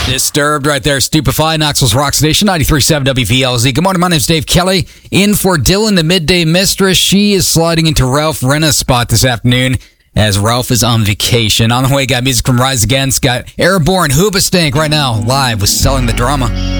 Disturbed right there. Stupefied. Knoxville's Rock Station, 93.7 WVLZ. Good morning. My name's Dave Kelly. In for Dylan, the midday mistress. She is sliding into Ralph Renna's spot this afternoon as Ralph is on vacation. On the way, got music from Rise Against. Got Airborne Hoobastank right now live with Selling the Drama.